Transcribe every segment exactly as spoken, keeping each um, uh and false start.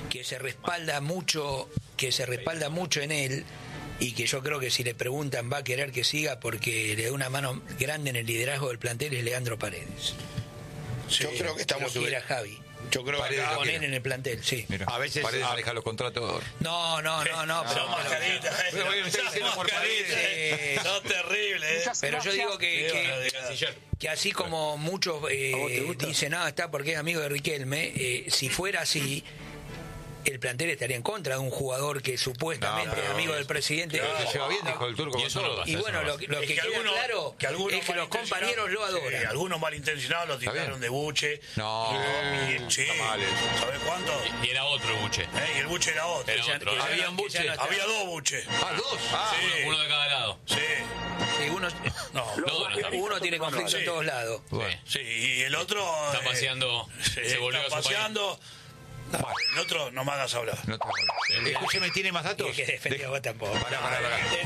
que se respalda mucho, que se respalda mucho en él, y que yo creo que si le preguntan va a querer que siga porque le da una mano grande en el liderazgo del plantel, es Leandro Paredes. Sí, yo creo que estamos que era Javi. Yo creo que acá, poner en el plantel, sí. Mira, a veces Paredes a... maneja los contratos. No, no, no, no. Son mascaritas, son terribles. Eh. Pero yo digo que, que, que así como muchos eh, dicen, no, está porque es amigo de Riquelme, eh, si fuera así, el plantel estaría en contra de un jugador que supuestamente no, es amigo del presidente. Claro, que lleva bien, dijo el Turco. Y, eso no, y bueno, lo, lo que, que queda alguno, claro que es que los compañeros lo adoran. Sí, algunos malintencionados lo tiraron de buche. No, y, y, sí, ¿sabes cuánto? Y, y era otro buche. ¿Eh? Y el buche era otro. Era otro. Ya, había ya, un buche. no había dos buches. Ah, dos. Ah, sí. uno, uno de cada lado. Sí. Y uno, no, no, no, uno tiene conflicto sí. en todos lados. Bueno. Sí, y el otro está paseando. Eh, se volvió está a su paseando. No, el otro no me hagas hablar. No te hablo. Escúcheme, ¿tiene más datos? Que defendió vos tampoco. Pará, pará,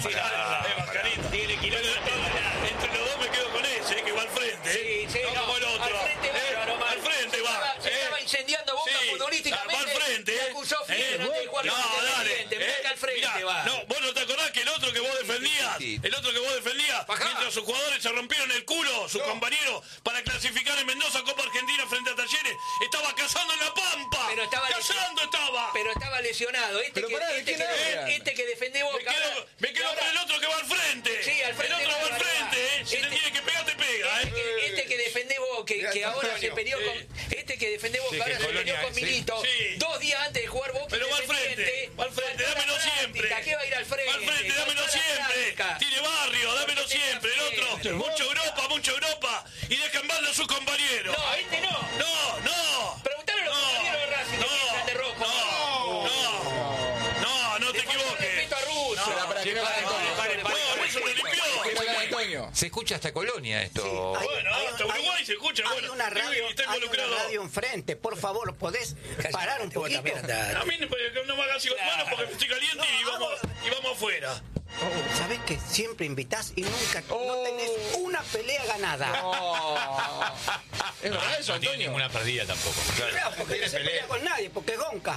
pará. Tiene que ir entre los dos me quedo con ese, que va al frente. Sí, sí, no, no como el otro. Al frente va, eh, no, al frente va. Se estaba incendiando Boca sí, futbolísticamente. va al frente. Me acusó Fidel, no te jugar no, dale. Eh, al frente mirá, va. No, vos no te acordás que el otro que vos defendías, sí, sí. el otro que vos defendías, Bajá. mientras sus jugadores se rompieron el culo, sus no. compañeros, para clasificar en Mendoza Copa Argentina frente a Talleres, estaba cazando en la Pampa. Pero estaba cazando estaba. Pero estaba lesionado. Este, que, pará, este, que, este que defende Boca. Me quedo, me quedo con el otro que va al frente. Sí, al frente. El otro va al frente, eh. Si este, te tiene que pegar, te pega, este, eh. Que, este que defende Boca, que, que ahora se peleó sí. con. Este que defende Boca, sí, ahora se peleó con Milito. Sí. Dos días antes de jugar Boca. Pero va al frente. Va al frente, dámelo siempre. ¿Qué va a ir al frente? Va al frente, dámelo siempre. Tiene barrio, dámelo siempre. El otro, mucho Europa, mucho Europa. Y deja en banda a sus compañeros. No, este no. No, no. Preguntale a los compañeros de Racing que piensan de rojo. No, no. No, no te equivoques. Respeto a Russo. No, para que no haga No, Russo me limpió. Se escucha hasta Colonia esto. Sí, hay, bueno, hay, hasta Uruguay hay, se escucha. Hay bueno, una radio, está hay una involucrado. radio enfrente. Por favor, ¿podés parar un poquito? A mí no me hagas hijos manos porque estoy caliente y vamos, y vamos afuera. Oh, ¿sabés que siempre invitás y nunca oh. no tenés una pelea ganada? Oh. ¿Es verdad eso, no Antonio? tiene ninguna perdida tampoco. Claro, claro porque no se pelea. pelea con nadie, porque es gonca.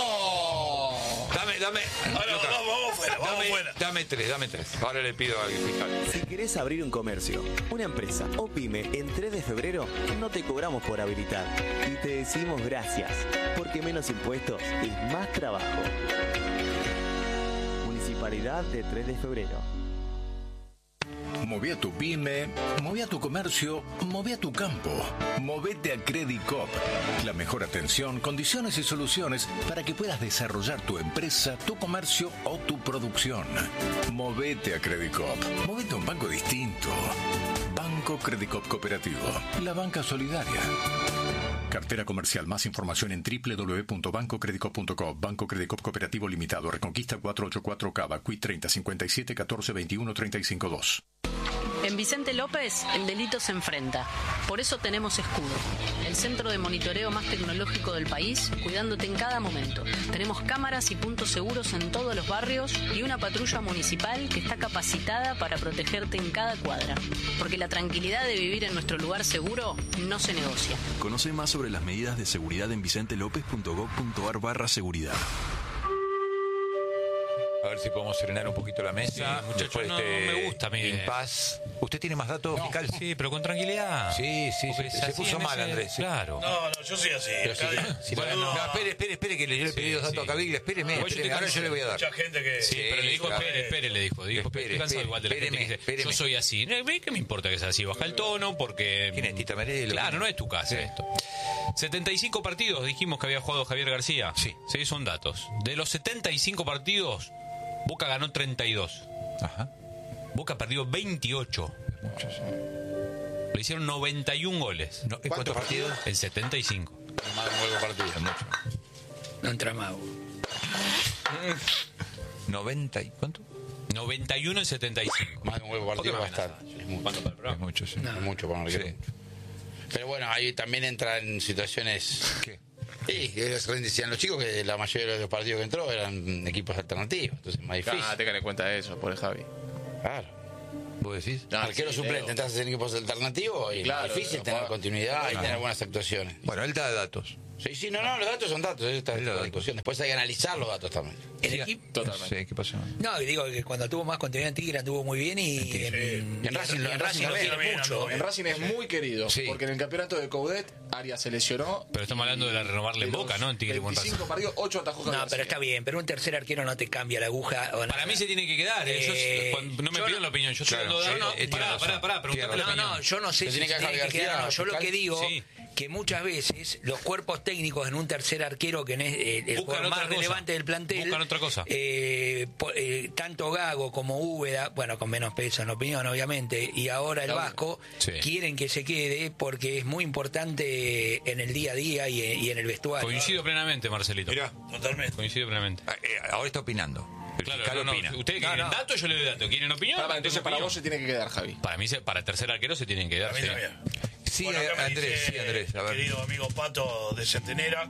¡No! Dame, dame. Ahora Lucas, vamos, vamos afuera, vamos dame, afuera. Dame tres, dame tres. Ahora le pido al fiscal. Si querés abrir un comercio, una empresa o pyme en tres de febrero, no te cobramos por habilitar. Y te decimos gracias, porque menos impuestos es más trabajo. Municipalidad de tres de febrero. Moví a tu pyme, moví a tu comercio, moví a tu campo. Movete a Credicop. La mejor atención, condiciones y soluciones para que puedas desarrollar tu empresa, tu comercio o tu producción. Movete a Credicop. Movete a un banco distinto. Banco Credicop Cooperativo. La banca solidaria. Cartera comercial. Más información en doble u doble u doble u punto banco credicop punto com. Banco Credicop Cooperativo Limitado. Reconquista cuatrocientos ochenta y cuatro Cava. Q I treinta cincuenta y siete catorce veintiuno treinta y cinco dos. En Vicente López, el delito se enfrenta. Por eso tenemos Escudo, el centro de monitoreo más tecnológico del país, cuidándote en cada momento. Tenemos cámaras y puntos seguros en todos los barrios y una patrulla municipal que está capacitada para protegerte en cada cuadra. Porque la tranquilidad de vivir en nuestro lugar seguro no se negocia. Conoce más sobre las medidas de seguridad en vicentelopez punto gob punto ar barra seguridad. A ver si podemos serenar un poquito la mesa. Sí, muchachos, no, este no me gusta mi impas. ¿Usted tiene más datos, no, fiscal? Sí, pero con tranquilidad. Sí, sí, se, se puso mal, ese... Andrés. Claro. No, no, yo soy así. Pero si, si bueno, no, no, espere, espere, espere, que le, yo le pedí sí, los datos sí. a Caviglia. Espéreme, no, espéreme, ahora yo le voy a dar. Mucha gente que... Sí, pero le dijo, espere, espere, le dijo. dijo espere, estoy cansado igual de la gente que dice, espéreme. yo soy así. ¿Qué me importa que sea así? Baja el tono porque... ¿Quién es Tita Merelo? Claro, no es tu casa sí. esto. setenta y cinco partidos dijimos que había jugado Javier García. Sí. Sí, son datos. De los setenta y cinco partidos, Boca ganó treinta y dos. Ajá. Boca perdió veintiocho. Muchos. Le hicieron noventa y un goles. No, ¿en cuántos partidos? En setenta y cinco. Más de nueve partidos, mucho. No entra Mago. noventa y ¿cuánto? noventa y uno en setenta y cinco. Más de nueve partidos va a estar. Es mucho. Es mucho, sí. No. Es mucho para un arquero. Sí. Pero bueno, ahí también entra en situaciones... ¿Qué? Sí, decían los chicos que la mayoría de los partidos que entró eran equipos alternativos, entonces más difícil. Ah, tengan en cuenta eso, pobre Javi. Claro. ¿Vos decís? No, arquero sí, suplente, entras en equipos alternativos y claro, es difícil tener continuidad claro. y tener buenas actuaciones. Bueno, él da datos. Sí, sí, no, no, los datos son datos, esta es la discusión. Después hay que analizar los datos también. El equipo. Totalmente. Sí, ¿qué pasó? No, digo que cuando tuvo más contenido en Tigre anduvo muy bien y sí. en, y en Racing, en, en Racing lo quiere mucho. En Racing es muy querido, sí. porque en el campeonato de Coudet Arias se lesionó. Pero estamos hablando de la renovarle en Boca, ¿no? En Tigre con Racing. veinticinco partidos, ocho atajos. No, pero está bien, pero un tercer arquero no te cambia la aguja. O Para mí se tiene que quedar. Eh, yo, no me pidan la opinión, yo estoy dando datos. Pará, pará, pará, preguntame la opinión. No, no, yo no sé si se tiene que quedar o no. Yo lo que digo que muchas veces los cuerpos técnicos en un tercer arquero que es eh, el jugador más relevante del plantel buscan otra cosa. Eh, eh, tanto Gago como Úbeda, bueno, con menos peso en opinión obviamente, y ahora el Vasco sí. quieren que se quede porque es muy importante en el día a día y, y en el vestuario. Coincido plenamente, Marcelito. Mirá, totalmente. Coincido plenamente. Eh, ahora está opinando. El claro, no, opina. No, ustedes quieren no, no. datos, yo le doy datos. ¿Quieren opinión? Para, entonces para opinión. Vos se tiene que quedar, Javi. Para mí, para tercer arquero se tienen que quedar. Para mí sí, bueno, Andrés, sí, Andrés. A ver. Querido amigo Pato de Centenera,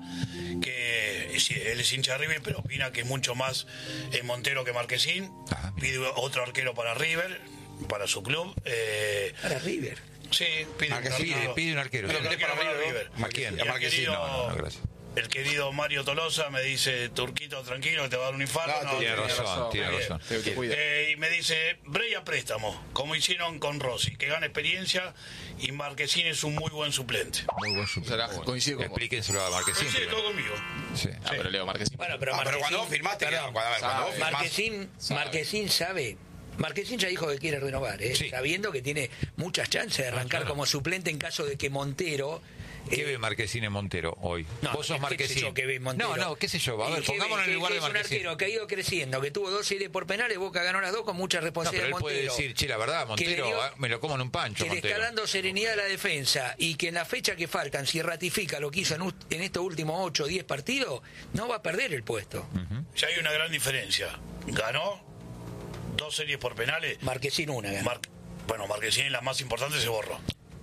que él es hincha de River, pero opina que es mucho más eh, Montero que Marquesín. Ajá, pide otro arquero para River, para su club. Eh, para River. Sí, pide Marquesín, un arquero. Pide un arquero. Pide un arquero para River. ¿A quién? A Marquesín, no, no, no, gracias. El querido Mario Tolosa me dice, Turquito, tranquilo, que te va a dar un infarto. No, no, tiene razón, razón, tiene razón. Te, te eh, y me dice, Brey a préstamo, como hicieron con Rossi, que gana experiencia, y Marquesín es un muy buen suplente. Muy buen suplente. Bueno, coincido con Explíquenselo a Marquesín. Coincide todo conmigo. Sí. Ah, pero Leo Marquesín. Bueno, pero, ah, Marquesín, pero cuando vos firmaste, perdón, cuando, ver, cuando vos firmaste, Marquesín, sabe. Marquesín sabe... Marquesín ya dijo que quiere renovar, ¿eh? sí. sabiendo que tiene muchas chances de arrancar ah, claro. como suplente en caso de que Montero... ¿Qué eh, ve Marquesín en Montero hoy? No, Vos sos Marquesín. Yo que ve Montero. No, no, qué sé yo. A ver, pongámonos en el lugar de Marquesín. Es un arquero que ha ido creciendo, que tuvo dos series por penales, Boca ganó las dos con mucha responsabilidad. No, pero él Montero, puede decir, che, la verdad, Montero, dio, me lo como en un pancho. Que Montero. le está dando serenidad a la defensa y que en la fecha que faltan, si ratifica lo que hizo en, en estos últimos ocho o diez partidos, no va a perder el puesto. Uh-huh. Ya hay una gran diferencia. Ganó dos series por penales. Marquesín una ganó. Mar bueno, Marquesín, la más importante, se borró.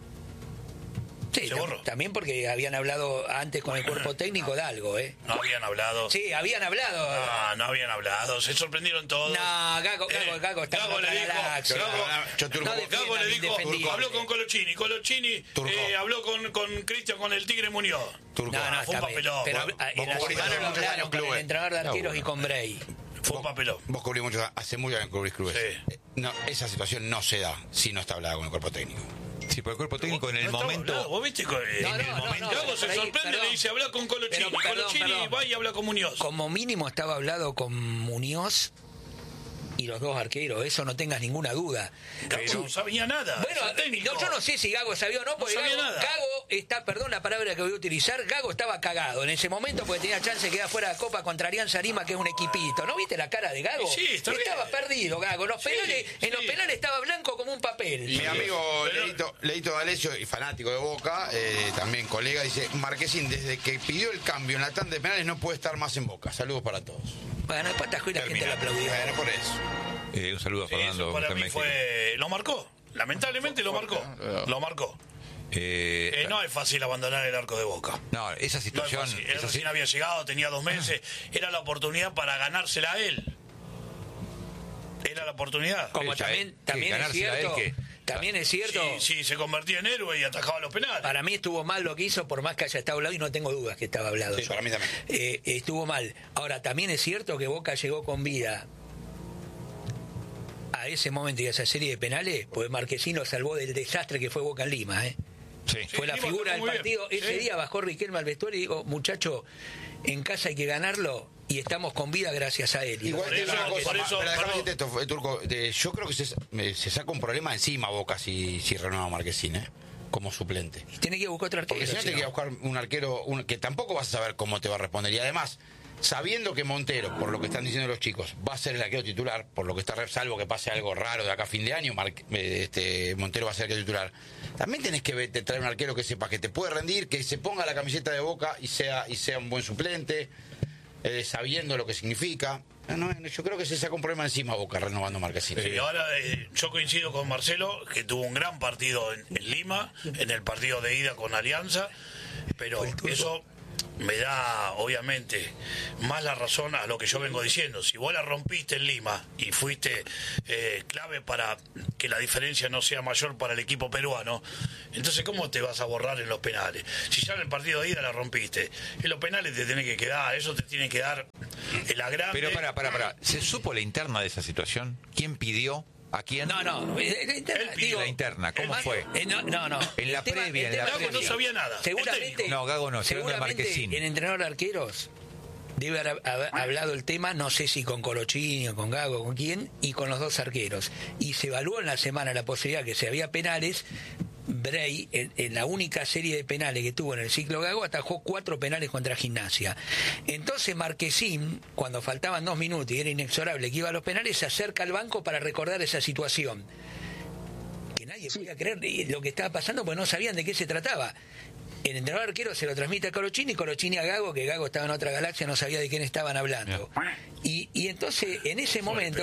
Sí, se borró. También porque habían hablado antes con el cuerpo técnico de algo, ¿eh? No habían hablado. Sí, habían hablado. No, no habían hablado. Se sorprendieron todos. No, Gago, Gago, eh, Gago está Gago le dijo, Gago, no Gago le dijo, habló con Colochini, Colochini eh, habló con, con Cristian, con el Tigre Muñoz. Turco. No, no, fue un papelón. Pero en la semana lo hablaron con el entrenador de arqueros y con Brey. Fue un papelón. Vos cubrís mucho, hace mucho que cubrís clubes. Sí. No, esa situación no se da si no está hablada con el cuerpo técnico. Sí, por el cuerpo técnico en el no momento. Hablado, ¿Vos viste? En no, no, el momento. No, no, Gago se ahí, sorprende y le dice: habla con Colochini. Pero, perdón, Colochini perdón. va y habla con Muñoz. Como mínimo estaba hablado con Muñoz y los dos arqueros, eso no tengas ninguna duda. Gago no sabía nada. Bueno, no, yo no sé si Gago sabía o no, porque no Gago, nada. Gago está, perdón la palabra que voy a utilizar, Gago estaba cagado en ese momento porque tenía chance de quedar fuera de la Copa contra Alianza Lima, que es un equipito. ¿No viste la cara de Gago? Sí, está estaba bien. perdido, Gago. Los sí, penales, sí. En los penales estaba blanco como un papel. Mi amigo Pero... Leito, Leito D'Alessio, y fanático de Boca, eh, también colega, dice: Marquesín, desde que pidió el cambio en la tanda de penales, no puede estar más en Boca. Saludos para todos. Bueno, después atajó y la gente lo aplaudió. Bueno, por eso. Eh, un saludo a sí, Fernando. Eso para mí fue... Lo marcó. Lamentablemente lo marcó. Lo marcó. Eh, eh, no es fácil abandonar el arco de Boca. No, esa situación. No él recién había llegado, tenía dos meses. Era la oportunidad para ganársela a él. Era la oportunidad. Como Echa, también, eh, también es cierto. Que... También es cierto. Sí, sí, se convertía en héroe y atajaba los penales. Para mí estuvo mal lo que hizo, por más que haya estado hablado, y no tengo dudas que estaba hablado. Sí, para mí también. Eh, estuvo mal. Ahora, también es cierto que Boca llegó con vida a ese momento y a esa serie de penales, pues Marquesín lo salvó del desastre que fue Boca en Lima, ¿eh? Sí. Fue sí, la Lima figura del partido. Bien. Ese sí. día bajó Riquelme al vestuario y dijo: muchacho, en casa hay que ganarlo y estamos con vida gracias a él. Y Igual te eso, una cosa, por eso, pero déjame decirte esto, Turco, de, yo creo que se, se saca un problema encima Boca si, si renueva a Marquesín, ¿eh? Como suplente. Y tiene que buscar otro arquero. Porque si no, si tiene no. que buscar un arquero un, que tampoco vas a saber cómo te va a responder. Y además, sabiendo que Montero, por lo que están diciendo los chicos, va a ser el arquero titular, por lo que está, salvo que pase algo raro de acá a fin de año, Mar, este, Montero va a ser el arquero titular. También tenés que te traer un arquero que sepa que te puede rendir, que se ponga la camiseta de Boca y sea, y sea un buen suplente, eh, sabiendo lo que significa. No, yo creo que se saca un problema encima Boca renovando Marquesín. Y ahora eh, yo coincido con Marcelo, que tuvo un gran partido en, en Lima, en el partido de ida con Alianza, pero eso me da, obviamente, más la razón a lo que yo vengo diciendo. Si vos la rompiste en Lima y fuiste eh, clave para que la diferencia no sea mayor para el equipo peruano, entonces ¿cómo te vas a borrar en los penales? Si ya en el partido de ida la rompiste, en los penales te tenés que quedar, eso te tiene que dar el agrande. Pero para, para, para, ¿se supo la interna de esa situación? ¿Quién pidió? ¿A quién? No, no, la interna, digo, la interna, ¿cómo el, fue? Eh, no, no, no. En la tema, previa, en la Gago previa. no sabía nada. Seguramente, no, Gago no, seguramente Marquesín. el entrenador de arqueros debe haber, haber hablado el tema, no sé si con Colochini o con Gago, con quién, y con los dos arqueros. Y se evaluó en la semana la posibilidad que si había penales. Bray, en, en la única serie de penales que tuvo en el ciclo Gago, atajó cuatro penales contra Gimnasia. Entonces Marquesín, cuando faltaban dos minutos y era inexorable que iba a los penales, se acerca al banco para recordar esa situación. Que nadie podía creer lo que estaba pasando porque no sabían de qué se trataba. El entrenador arquero se lo transmite a Colochini, Colochini a Gago, que Gago estaba en otra galaxia, no sabía de quién estaban hablando. Y, y entonces, en ese momento,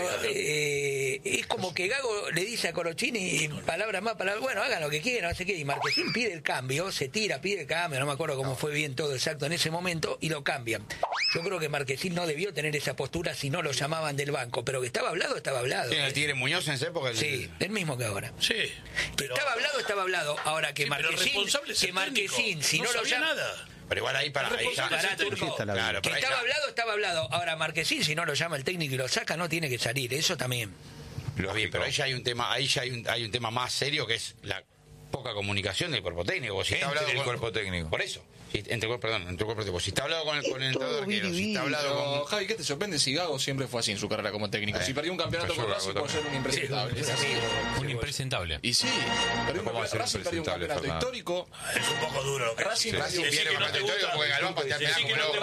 eh, es como que Gago le dice a Colochini, palabras más, palabras, bueno, hagan lo que quieran, no sé qué, y Marquesín pide el cambio, se tira, pide el cambio, no me acuerdo cómo fue bien todo exacto en ese momento, y lo cambian. Yo creo que Marquesín no debió tener esa postura si no lo llamaban del banco, pero que estaba hablado, estaba hablado. ¿Sí, el Tigre Muñoz en esa época? El... Sí, el mismo que ahora. Sí. Pero... Estaba hablado, estaba hablado. Ahora que sí, Marquesín, que Marquesín, si no, no lo llama... nada. Pero igual ahí para... Ahí, para Turco, claro, que estaba hablado, estaba hablado. Ahora Marquesín, si no lo llama el técnico y lo saca, no tiene que salir. Eso también. Lo vi, pero ahí ya hay un tema, ahí ya hay un, hay un tema más serio que es la poca comunicación del cuerpo técnico. Si está entre hablado el con, cuerpo técnico. Por eso. Si, entre, perdón, entre el cuerpo técnico. Si está hablado con el, con el entrenador arquero, si está hablado pero, con... Javi, ¿qué te sorprende si Gago siempre fue así en su carrera como técnico? Eh, si perdió un campeonato con Racing puede ser un impresentable. Sí, es así. Un impresentable. Y sí, perdió un campeonato, Racing perdió un campeonato histórico. Es un poco duro lo que Racing Racing perdió un campeonato histórico porque Galván patea penal como loco.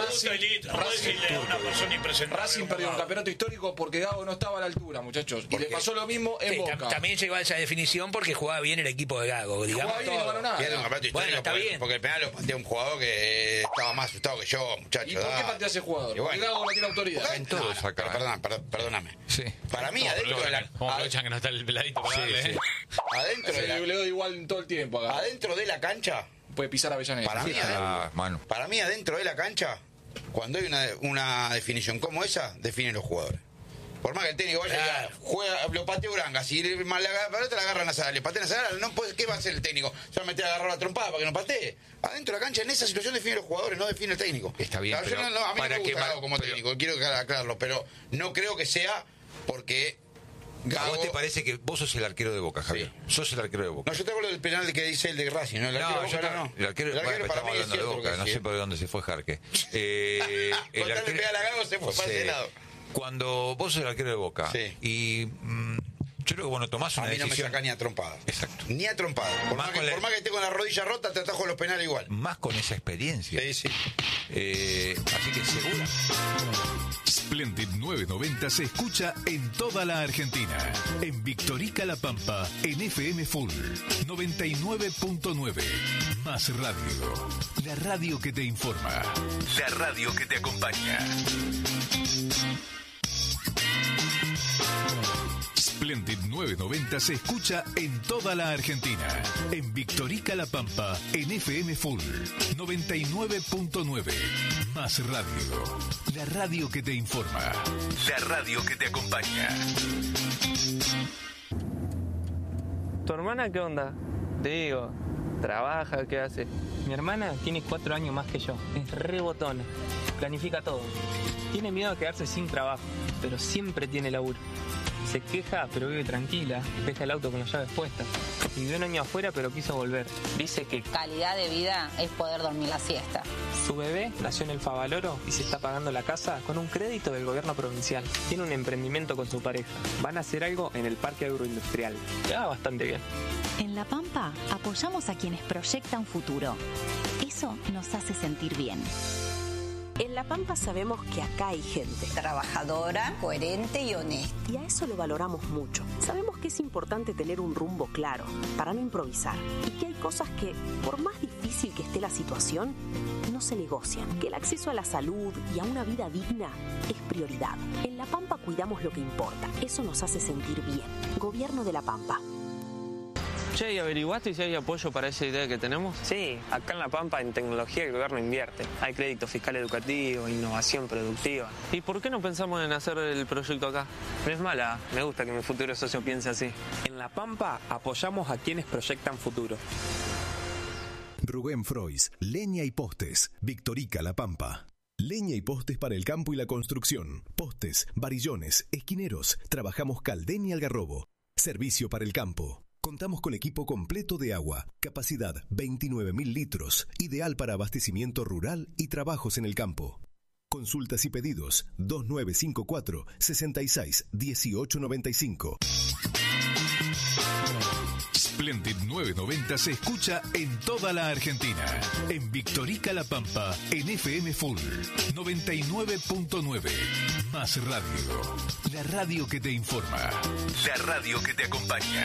Racing perdió un campeonato histórico porque Gago no estaba a la altura, muchachos. Y le pasó lo mismo en sí, Boca. También llegó a esa definición porque jugaba bien el equipo de Gago. Digamos, jugaba bien y no ganó nada. Pierde un campeonato histórico bueno, está porque, bien. porque el penal lo patea un jugador que estaba más asustado que yo, muchachos. ¿Y por qué patea ese jugador? Porque Gago no tiene autoridad. En todo no, acá. Perdona, perdóname. Sí. Para mí, adentro de la... ¿Cómo aprovechan que no está el peladito para darle, sí, sí. Adentro de la... Le doy igual todo el tiempo acá. Adentro de la cancha... Puede pisar a Avellaneda. Para, sí, mí, ah, mano. para mí, adentro de la cancha, cuando hay una, una definición como esa, definen los jugadores. Por más que el técnico vaya claro. y juega, lo patea Uranga, si le, la, la, la agarran a Sadal, le patean a Sadal, no puede, ¿qué va a hacer el técnico? Se va a meter a agarrar la trompada para que no patee. Adentro de la cancha, en esa situación definen los jugadores, no define el técnico. Está bien, claro, pero yo no, no, a mí para no me gusta que Gago como pero, técnico, quiero aclararlo, pero no creo que sea porque... Gago, ¿a vos te parece que vos sos el arquero de Boca, Javier? Sí. Sos el arquero de Boca. No, yo te hablo del penal que dice el de Racing, ¿no? El arquero, no, yo Boca, no. El arquero, el arquero bueno, para estamos mí hablando de Boca, no sé por dónde se fue Jarque. Eh, el arquero le pega a Gago, se fue para ese lado. Cuando vos sos el arquero de Boca sí. y mm, yo creo que bueno, tomás una a mí decisión... no me saca ni a trompadas. Exacto. Ni a trompadas. Por más, más, que, la... por más que esté con la rodilla rota, te atajo los penales igual. Más con esa experiencia. Sí, sí. Eh, así que seguro. Splendid novecientos noventa se escucha en toda la Argentina. En Victorica La Pampa, en F M Full noventa y nueve punto nueve. Más radio. La radio que te informa. La radio que te acompaña. Splendid novecientos noventa se escucha en toda la Argentina. En Victorica La Pampa, en F M Full noventa y nueve punto nueve. Más radio. La radio que te informa. La radio que te acompaña. ¿Tu hermana qué onda? Te digo, ¿trabaja? ¿Qué hace? Mi hermana tiene cuatro años más que yo. Es re botona. Planifica todo. Tiene miedo de quedarse sin trabajo, pero siempre tiene laburo. Se queja, pero vive tranquila. Deja el auto con las llaves puestas. Vivió un año afuera, pero quiso volver. Dice que calidad de vida es poder dormir la siesta. Su bebé nació en el Favaloro y se está pagando la casa con un crédito del gobierno provincial. Tiene un emprendimiento con su pareja. Van a hacer algo en el parque agroindustrial. Ya va bastante bien. En La Pampa apoyamos a quienes proyectan futuro. Eso nos hace sentir bien. En La Pampa sabemos que acá hay gente trabajadora, coherente y honesta. Y a eso lo valoramos mucho. Sabemos que es importante tener un rumbo claro para no improvisar. Y que hay cosas que, por más difícil que esté la situación, no se negocian. Que el acceso a la salud y a una vida digna es prioridad. En La Pampa cuidamos lo que importa. Eso nos hace sentir bien. Gobierno de La Pampa. Che, ¿y averiguaste si hay apoyo para esa idea que tenemos? Sí, acá en La Pampa en tecnología el gobierno invierte. Hay crédito fiscal educativo, innovación productiva. ¿Y por qué no pensamos en hacer el proyecto acá? No es mala, me gusta que mi futuro socio piense así. En La Pampa apoyamos a quienes proyectan futuro. Rubén Frois, Leña y Postes, Victorica La Pampa. Leña y postes para el campo y la construcción. Postes, varillones, esquineros. Trabajamos Caldén y Algarrobo. Servicio para el campo. Contamos con equipo completo de agua, capacidad veintinueve mil litros, ideal para abastecimiento rural y trabajos en el campo. Consultas y pedidos dos nueve cinco cuatro, seis seis uno ocho nueve cinco. Splendid novecientos noventa se escucha en toda la Argentina. En Victorica La Pampa, en F M Full noventa y nueve punto nueve. Más radio. La radio que te informa. La radio que te acompaña.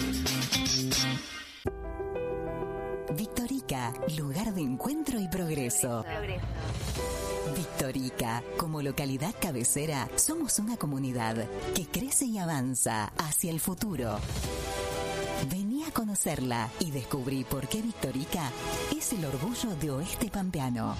Victorica, lugar de encuentro y progreso. Victorica, como localidad cabecera, somos una comunidad que crece y avanza hacia el futuro. Vení a conocerla y descubrí por qué Victorica es el orgullo de Oeste Pampeano.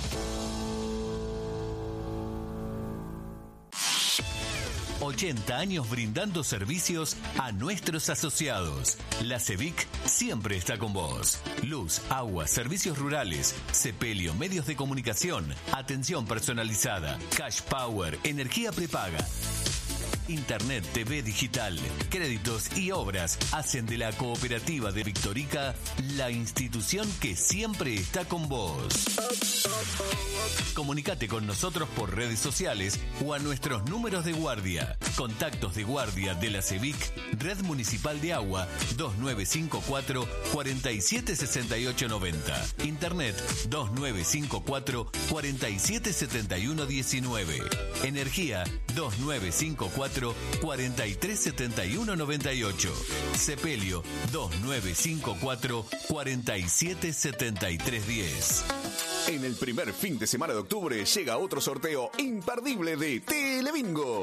ochenta años brindando servicios a nuestros asociados. La CEVIC siempre está con vos. Luz, agua, servicios rurales, sepelio, medios de comunicación, atención personalizada, cash power, energía prepaga. Internet, T V digital, créditos y obras hacen de la cooperativa de Victorica la institución que siempre está con vos. Comunicate con nosotros por redes sociales o a nuestros números de guardia. Contactos de guardia de la CEVIC, Red Municipal de Agua dos nueve cinco cuatro, cuatro siete seis ocho nueve cero. Internet dos nueve cinco cuatro, cuatro siete siete uno uno nueve. Energía dos nueve cinco cuatro, cuatro tres siete uno nueve ocho. Sepelio dos nueve cinco cuatro, cuatro siete siete tres uno cero. En el primer fin de semana de octubre llega otro sorteo imperdible de Telebingo.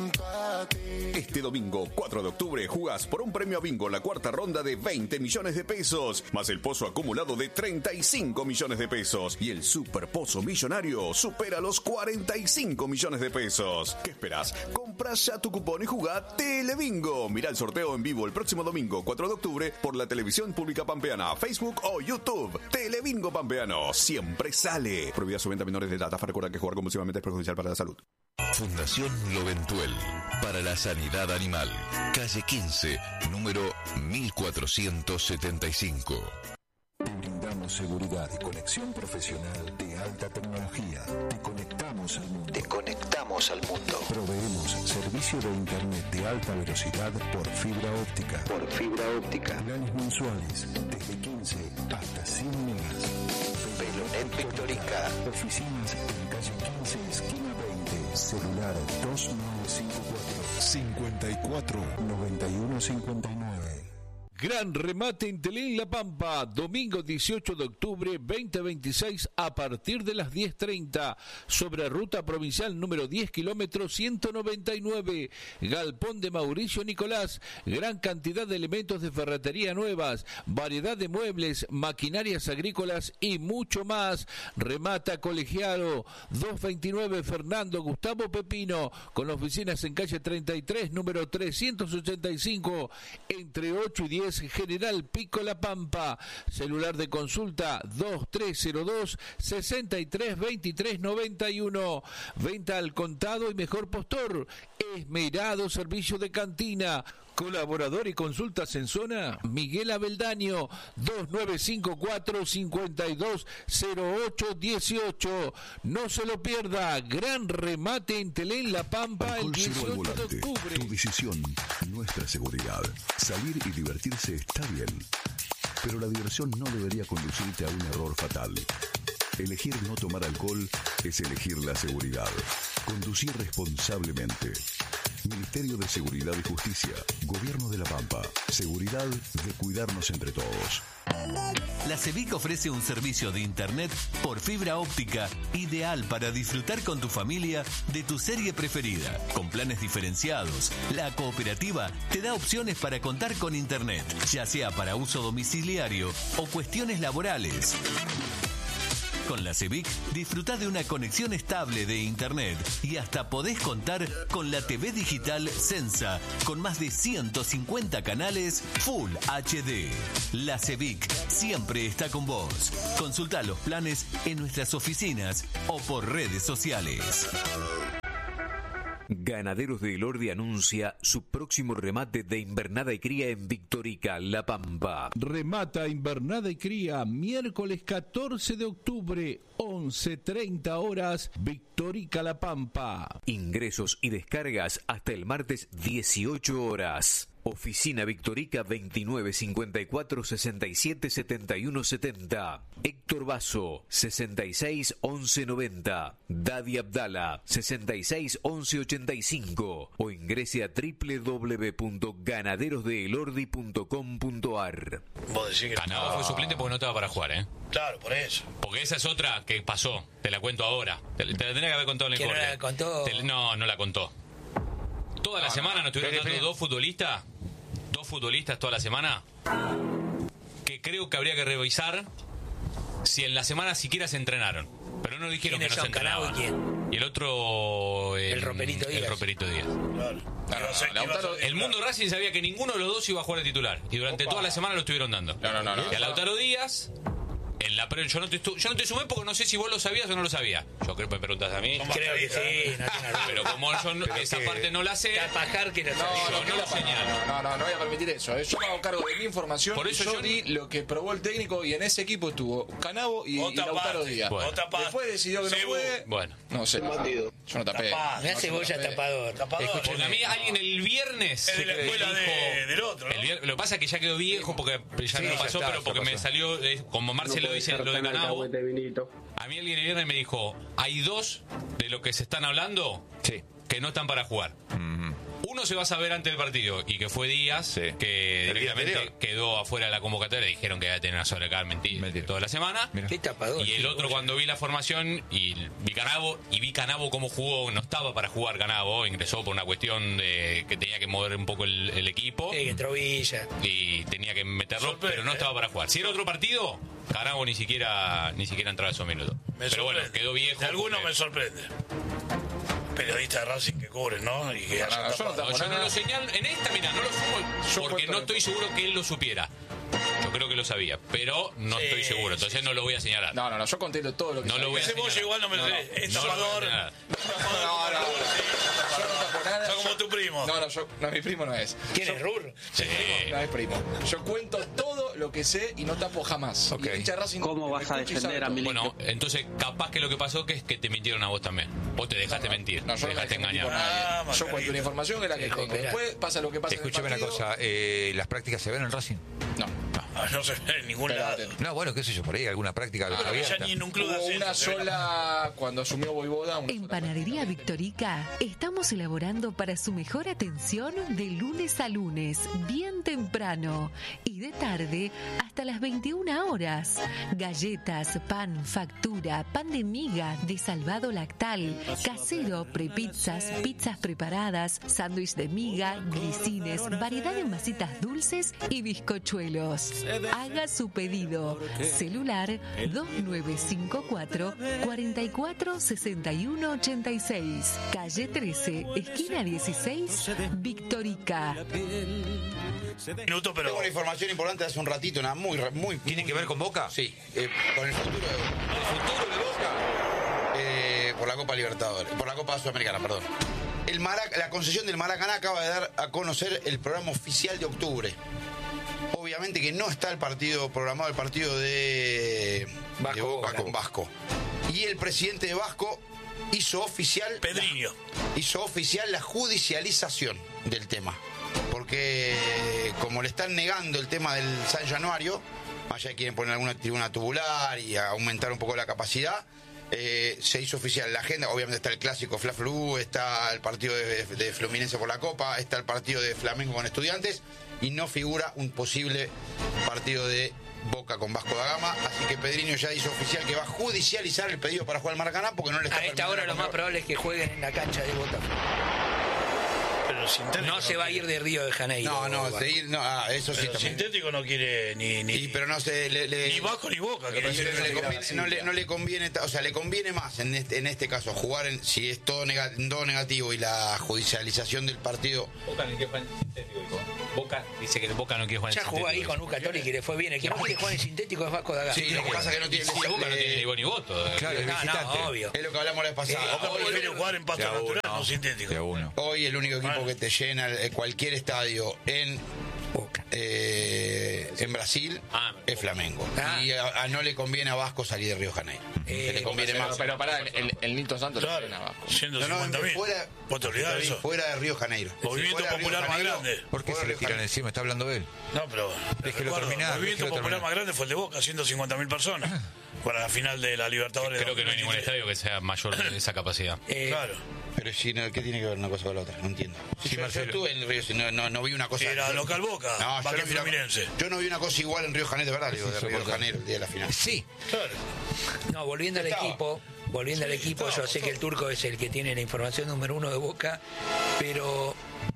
Este domingo, cuatro de octubre, jugás por un premio a bingo la cuarta ronda de veinte millones de pesos, más el pozo acumulado de treinta y cinco millones de pesos. Y el super pozo millonario supera los cuarenta y cinco millones de pesos. ¿Qué esperás? Comprá ya tu cupón y jugá Telebingo. Mirá el sorteo en vivo el próximo domingo, cuatro de octubre, por la televisión pública pampeana, Facebook o YouTube. Telebingo Pampeano, siempre sale. Prohibida su venta a menores de edad. Recuerda que jugar compulsivamente es perjudicial para la salud. Fundación Loventuel para la Sanidad Animal. Calle quince, número mil cuatrocientos setenta y cinco. Te brindamos seguridad y conexión profesional de alta tecnología. Te conectamos al mundo. Te conectamos al mundo. Proveemos servicio de internet de alta velocidad por fibra óptica. Por fibra óptica. Planes mensuales desde quince hasta cien megas. Velonet Victorica. Oficinas en calle quince, esquina veinte. Celular dos nueve cinco cuatro, cincuenta y cuatro, noventa y uno cincuenta y nueve. Gran remate en Telén La Pampa, domingo dieciocho de octubre veinte veintiséis a partir de las diez treinta, sobre ruta provincial número diez kilómetros ciento noventa y nueve, Galpón de Mauricio Nicolás, gran cantidad de elementos de ferretería nuevas, variedad de muebles, maquinarias agrícolas y mucho más. Remata Colegiado, doscientos veintinueve Fernando Gustavo Pepino, con oficinas en calle treinta y tres, número trescientos ochenta y cinco, entre ocho y diez, General Pico La Pampa. Celular de consulta dos tres cero dos, seis tres dos tres nueve uno. Venta al contado y mejor postor. Esmerado servicio de cantina. Colaborador y consultas en zona, Miguel Abeldaño, dos nueve cinco cuatro, cinco dos cero ocho uno ocho. No se lo pierda, gran remate en Telén La Pampa. Alcohol el dieciocho volante, de octubre. Tu decisión, nuestra seguridad. Salir y divertirse está bien, pero la diversión no debería conducirte a un error fatal. Elegir no tomar alcohol es elegir la seguridad. Conducir responsablemente. Ministerio de Seguridad y Justicia, Gobierno de La Pampa, seguridad de cuidarnos entre todos. La CEVIC ofrece un servicio de internet por fibra óptica ideal para disfrutar con tu familia de tu serie preferida. Con planes diferenciados, la cooperativa te da opciones para contar con internet, ya sea para uso domiciliario o cuestiones laborales. Con la CEVIC disfruta de una conexión estable de internet y hasta podés contar con la T V digital Sensa con más de ciento cincuenta canales Full H D. La CEVIC siempre está con vos. Consulta los planes en nuestras oficinas o por redes sociales. Ganaderos de Elordi anuncia su próximo remate de invernada y cría en Victorica, La Pampa. Remata invernada y cría miércoles catorce de octubre, once treinta horas, Victorica, La Pampa. Ingresos y descargas hasta el martes dieciocho horas. Oficina Victorica veintinueve cincuenta y cuatro sesenta y siete setenta y uno setenta. Héctor Basso sesenta y seis once noventa. Dadi Abdala sesenta y seis once ochenta y cinco. O ingrese a doble u doble u doble u punto ganaderos de elordi punto com punto a r. Canavo fue suplente porque no estaba para jugar, ¿eh? Claro, por eso. Porque esa es otra que pasó. Te la cuento ahora. Te, te la tenía que haber contado en el corte. ¿No la contó? Te, no, no la contó. Toda la no, semana no, nos estuvieron dando dos futbolistas. Dos futbolistas toda la semana. Que creo que habría que revisar si en la semana siquiera se entrenaron. Pero no dijeron que no se entrenaban. ¿Y quién? Y el otro... El, el Roperito Díaz. El Roperito Díaz. Claro. Claro, Lautaro, el mundo Racing sabía que ninguno de los dos iba a jugar de titular. Y durante Opa. toda la semana lo estuvieron dando. No, no, no. no y a Lautaro Díaz... En la pre... yo, no te yo no te sumé porque no sé si vos lo sabías o no lo sabías. Yo creo que me preguntas a mí. Creo que sí. No, pero como yo no, esa que... parte no la sé, Capajar que no, no, no, no, no lo señalo. No, no, no voy a permitir eso. Yo me hago cargo de mi información. Por eso yo, yo di lo que probó el técnico y en ese equipo estuvo Canavo y, y Lautaro Díaz. Bueno. Después decidió que no fue. Bueno. No sé. Yo no tapé. Me hace boya tapador. Porque a mí alguien el viernes. Es de la escuela de, del otro. El viernes, lo que pasa es que ya quedó viejo porque ya no pasó, pero porque me salió, como Marcelo dice, lo de Canavo. A mí alguien el viernes me dijo, hay dos de lo que se están hablando sí. que no están para jugar. Mm-hmm. Uno se va a saber antes del partido y que fue Díaz, sí. que directamente quedó afuera de la convocatoria. Dijeron que iba a tener una sobrecarga mentira toda la semana. Qué tapador, y el otro oye. cuando vi la formación y vi Canavo y vi Canavo cómo jugó, no estaba para jugar Canavo, ingresó por una cuestión de que tenía que mover un poco el, el equipo. Sí, que entró Villa. Y tenía que meterlo, sorprende, pero no estaba para jugar. Si era otro partido, Canavo ni siquiera ni siquiera entraba esos minutos. Me pero sorprende. Bueno, quedó viejo. De alguno porque... me sorprende. Periodista de Racing que cubren, ¿no? Y que no, no, yo, no, yo no lo señalo. En esta, mira, no lo sumo porque no estoy seguro que él lo supiera. Yo creo que lo sabía, pero no sí, estoy seguro, entonces sí, no lo voy a señalar. No, no, no, yo conté todo lo que no lo voy a señalar. Ese igual no me lo sé. Es tapador. No, no, no. Yo no tapo nada. Yo como tu primo. No, no, yo, no, mi primo no es. ¿Quién es Rur? Sí. No es primo. Yo cuento todo lo que sé y no tapo jamás. Okay. Racing ¿Cómo vas a defender a Milito? Bueno, entonces capaz que lo que pasó que es que te mintieron a vos también. Vos te dejaste no, mentir, no, te dejaste engañar. Ah, yo cuento una información que es la que tengo. Después pasa lo que pasa. Escúchame una cosa, eh, ¿las prácticas se ven en Racing? No. Ah, no se ve en ningún lado. No, bueno, qué sé yo, por ahí alguna práctica ah, abierta. Ya ni en un club Hubo una sola cuando asumió Voivoda. En Panadería Victorica estamos elaborando para su mejor atención de lunes a lunes, bien temprano y de tarde hasta las veintiuna horas. Galletas, pan, factura, pan de miga, de salvado lactal, casero, prepizzas, pizzas preparadas, sándwich de miga, grisines, variedad de masitas dulces y bizcochuelos. Haga su pedido. Celular dos nueve cinco cuatro, cuatro cuatro, seis uno ocho seis. Calle trece, esquina dieciséis, Victorica. Minuto, pero... Tengo una información importante de hace un ratito, una muy... muy ¿Tiene muy, que ver con Boca? Sí, eh, con el futuro de, el futuro de Boca eh, por la Copa Libertadores, por la Copa Sudamericana, perdón. El Marac, la concesión del Maracaná acaba de dar a conocer el programa oficial de octubre. Obviamente que no está el partido programado, el partido de, Vasco, de Boca con Vasco. Y el presidente de Vasco hizo oficial... Pedriño. La, hizo oficial la judicialización del tema. Porque como le están negando el tema del San Januario, allá quieren poner alguna tribuna tubular y aumentar un poco la capacidad, Eh, se hizo oficial la agenda, obviamente está el clásico Fla Flu, está el partido de, de Fluminense por la Copa, está el partido de Flamengo con Estudiantes y no figura un posible partido de Boca con Vasco da Gama, así que Pedrinho ya hizo oficial que va a judicializar el pedido para jugar al Maracaná porque no le está a esta hora lo más probable es que jueguen en la cancha de Botafogo. Pero sintético no se va a ir de Río de Janeiro. No, no, de ir, no ah, eso sí. Pero sintético no quiere ni ni, y, pero no se, le, le, ni Vasco ni Boca. Que no, le conviene, no, le, no le conviene, o sea, le conviene más en este, en este caso jugar en, si es todo, nega, todo negativo y la judicialización del partido. Boca no quiere jugar en sintético. Boca dice que el Boca no quiere jugar en ya sintético. Ya jugó ahí con un Católico y le fue bien. El que no quiere jugar en sintético es Vasco da Gama. Sí, lo que pasa es que no tiene. Sí, Boca no tiene ni voz ni voto. Claro, no, no, obvio. Es lo que hablamos la vez pasada. Boca prefiere jugar en pasto natural, no sintético. Hoy el único equipo que te llena cualquier estadio en eh, en Brasil ah, es Flamengo ah. y a, a no le conviene a Vasco salir de Río de Janeiro. Eh, le conviene pero, más. Pero pará, el, el Nito Santos claro, le conviene a Vasco. ciento cincuenta mil. No, no, fuera, ¿Vos te olvidás de eso? Fuera de Río de Janeiro. Movimiento fuera popular de más grande. ¿Por qué se le tiran encima? ¿Está hablando él? No, pero déjelo terminar. El movimiento popular terminar. más grande fue el de Boca, ciento cincuenta mil personas. Para la final de la Libertadores. Creo que no hay ningún estadio que sea mayor de esa capacidad. Eh, claro. Pero si no, ¿qué tiene que ver una cosa con la otra? No entiendo. Si sí, yo, yo estuve en Río, no, no, no vi una cosa. Era local Boca, no, Boca yo, no Fluminense. yo no vi una cosa igual en Río de Janeiro, de verdad, digo, de Río de Janeiro el día de la final. Sí. Claro. No, volviendo al equipo, volviendo sí, al equipo, estaba, yo sé que el Turco es el que tiene la información número uno de Boca, pero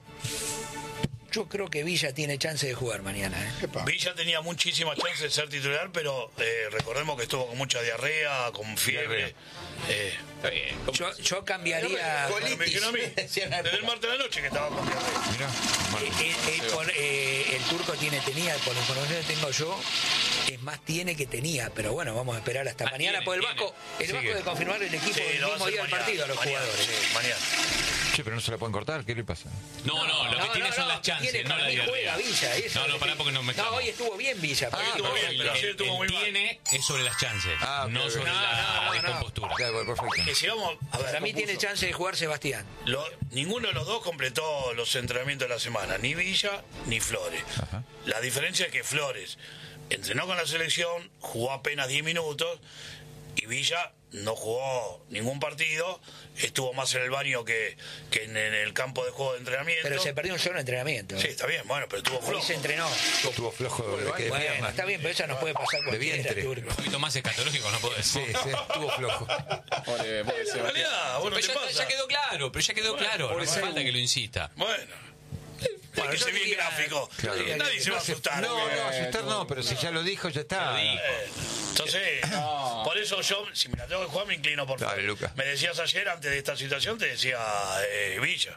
yo creo que Villa tiene chance de jugar mañana. ¿eh? Villa tenía muchísimas chances de ser titular, pero eh, recordemos que estuvo con mucha diarrea, con fiebre. Eh, yo, yo cambiaría. Bueno, me dijeron a mí, desde el martes de la noche que estaba con diarrea. Mirá, eh, eh, por, eh, el Turco tiene, tenía, por la información que tengo yo, es más tiene que tenía, pero bueno, vamos a esperar hasta ah, mañana. Por el Vasco, el Vasco de confirmar el equipo sí, el mismo día del partido a los mañana, jugadores. Sí, mañana. Che, pero no se la pueden cortar, ¿qué le pasa? No, no, lo no, que no, tiene no, son no, las chances, tiene, no la diarrea. Villa, eso, no, no, pará porque no me No, hoy estuvo bien Villa. Ah, estuvo bien, pero ayer estuvo muy mal. Tiene es sobre las chances, ah, no sobre no, la no, no, descompostura. Claro, perfecto. Que si vamos, a ver, para mí tiene chance de jugar Sebastián. Lo, ninguno de los dos completó los entrenamientos de la semana, ni Villa ni Flores. Ajá. La diferencia es que Flores entrenó con la selección, jugó apenas diez minutos y Villa no jugó ningún partido, estuvo más en el baño que, que en, en el campo de juego de entrenamiento. Pero se perdió un solo entrenamiento. Sí, está bien, bueno, pero estuvo flojo. Hoy se entrenó. Estuvo flojo de, de bueno, bueno, está bien, pero eso nos puede pasar con vientre. Un poquito más escatológico, no puedo decir. Sí, sí, estuvo flojo. Pobre, pobre en realidad, bueno, pero ya, ya quedó claro, pero ya quedó bueno, claro, no hace falta que lo insista. Bueno. Bueno, que se bien gráfico. Claro. Nadie se va a asustar. No, no, asustar no, pero si ya lo dijo, ya está. Eh, entonces, no. Por eso yo, si me la tengo que jugar, me inclino por Dale, Luca. Me decías ayer, antes de esta situación, te decía eh, Villa.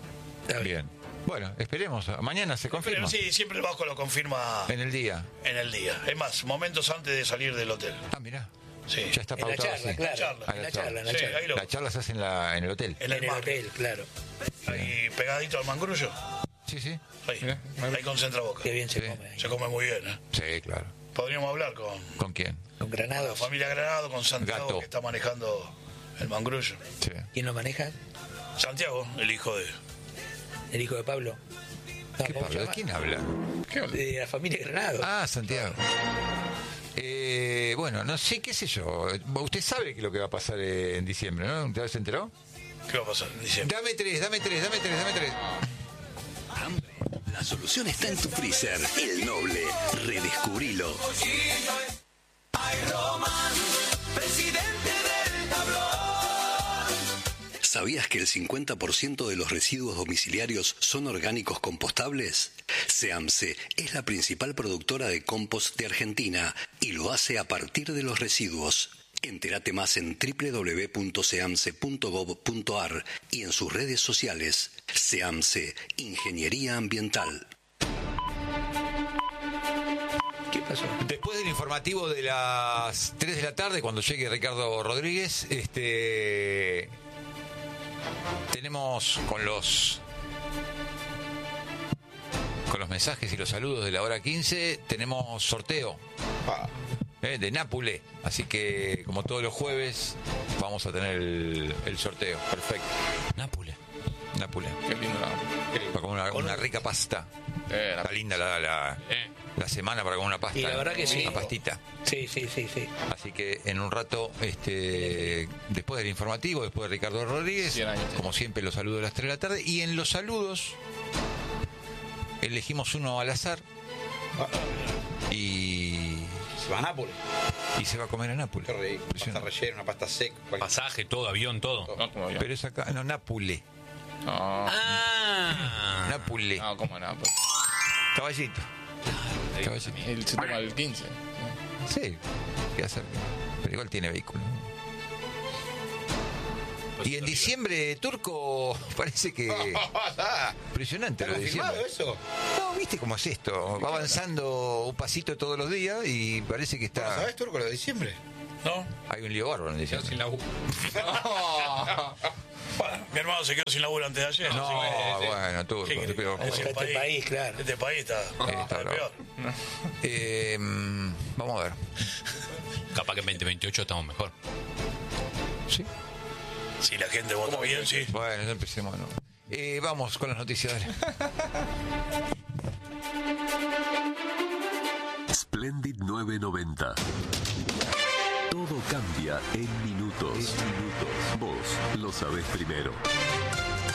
Bien. Bueno, esperemos. Mañana se confirma. Pero sí, siempre el Vasco lo confirma. En el día. En el día. Es más, momentos antes de salir del hotel. Ah, mirá. Sí. Ya está pautado. En la charla, claro. charla. En la charla, en la sí, charla. Lo... La charla se hace en, la, en el hotel. En el, en el hotel, claro. Ahí pegadito al mangrullo. Sí, sí. Ahí, Mira, ahí concentra Boca. Qué bien se sí. come. Ahí. Se come muy bien, ¿eh? Sí, claro. Podríamos hablar con... ¿Con quién? Con Granado. Con la familia Granado, con Santiago, Gato. que está manejando el mangrullo. Sí. ¿Quién lo maneja? Santiago, el hijo de... El hijo de Pablo. No, ¿Qué Pablo? ¿De quién habla? ¿Qué habla? De la familia Granado. Ah, Santiago. Eh, bueno, no sé, qué sé yo. Usted sabe que lo que va a pasar en diciembre, ¿no? ¿Usted se enteró? ¿Qué va a pasar en diciembre? Dame tres, dame tres, dame tres, dame tres. La solución está en tu freezer. El Noble. Redescubrilo. ¿Sabías que el cincuenta por ciento de los residuos domiciliarios son orgánicos compostables? SEAMSE es la principal productora de compost de Argentina y lo hace a partir de los residuos. Entérate más en doble u doble u doble u punto seamse punto gob punto ar y en sus redes sociales. SEAMSE, Ingeniería Ambiental. ¿Qué pasó? Después del informativo de las tres de la tarde, cuando llegue Ricardo Rodríguez, este tenemos con los con los mensajes y los saludos de la hora quince, tenemos sorteo. Ah. Eh, de Nápoles, así que como todos los jueves vamos a tener el, el sorteo. Perfecto. Nápoles. Nápoles. Qué lindo. Va con una, una rica pasta. Eh, Está linda la, la, eh. la semana para comer una pasta. Y la verdad que sí. Una pastita. Sí, sí, sí, sí. Así que en un rato, este, después del informativo, después de Ricardo Rodríguez, como siempre los saludos a las tres de la tarde. Y en los saludos elegimos uno al azar. Y se va a Nápoles. Y se va a comer a Nápoles. Qué rico. Pasta rellena, una pasta seca. Cualquier... Pasaje, todo, avión, todo. todo. No, avión. Pero es acá, no, Nápoles. No. Ah. Nápoles. No, ¿cómo Nápoles? Caballito. Caballito. El se toma el quince. Sí, qué hacer. Pero igual tiene vehículo. Y en diciembre, Turco, parece que... Impresionante lo de diciembre. Eso? No, ¿viste cómo es esto? Va avanzando un pasito todos los días y parece que está... ¿Sabes, Turco, lo de diciembre? No. Hay un lío bárbaro en diciembre. Sin laburo. Bueno, mi hermano se quedó sin laburo antes de ayer. No, así que, bueno, Turco. ¿qué Te pido, este, este país, país, claro. Este país está, está está peor. Eh, vamos a ver. Capaz que en veinte veintiocho estamos mejor. Sí. Si la gente vota bien, sí. Bueno, ya empecemos. ¿No? Eh, vamos con las noticias. Splendid novecientos noventa. Todo cambia en minutos. En minutos. Vos lo sabés primero.